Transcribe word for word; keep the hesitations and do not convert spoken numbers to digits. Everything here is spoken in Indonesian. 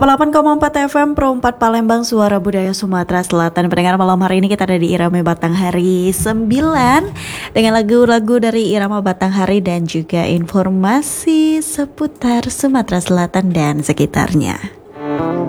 delapan koma empat F M Pro empat Palembang, Suara Budaya Sumatera Selatan. Pendengar, malam hari ini kita ada di Irama Batanghari sembilan dengan lagu-lagu dari Irama Batanghari dan juga informasi seputar Sumatera Selatan dan sekitarnya.